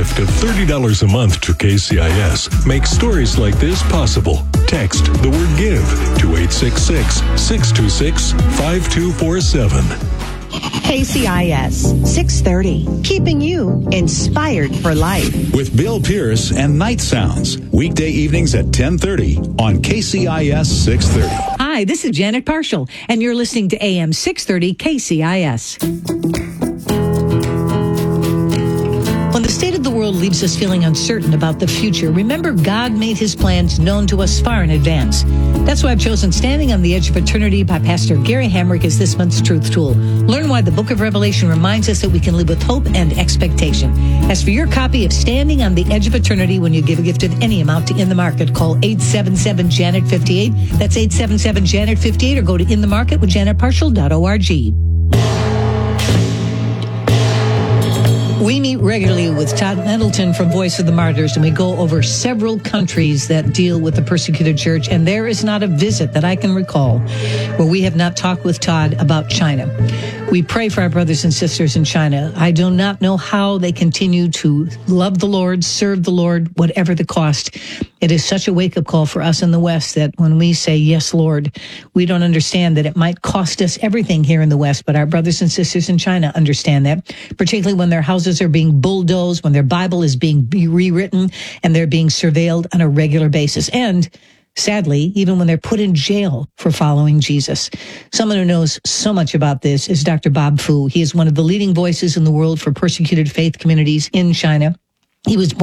gift of $30 a month to KCIS. Make stories like this possible. Text the word GIVE to 866-626-5247. KCIS 630, keeping you inspired for life. With Bill Pierce and Night Sounds, weekday evenings at 10:30 on KCIS 630. Hi, this is Janet Parshall, and you're listening to AM 630 KCIS. When the state of the world leaves us feeling uncertain about the future, remember God made his plans known to us far in advance. That's why I've chosen Standing on the Edge of Eternity by Pastor Gary Hamrick as this month's Truth Tool. Learn why the book of Revelation reminds us that we can live with hope and expectation. As for your copy of Standing on the Edge of Eternity, when you give a gift of any amount to In the Market, call 877-JANET-58. That's 877-JANET-58, or go to inthemarketwithjanetparshall.org. We meet regularly with Todd Mendelton from Voice of the Martyrs, and we go over several countries that deal with the persecuted church, and there is not a visit that I can recall where we have not talked with Todd about China. We pray for our brothers and sisters in China. I do not know how they continue to love the Lord, serve the Lord, whatever the cost. It is such a wake-up call for us in the West that when we say, yes, Lord, we don't understand that it might cost us everything here in the West, but our brothers and sisters in China understand that, particularly when their houses are being bulldozed, when their Bible is being rewritten, and they're being surveilled on a regular basis. And sadly, even when they're put in jail for following Jesus. Someone who knows so much about this is Dr. Bob Fu. He is one of the leading voices in the world for persecuted faith communities in China. He was born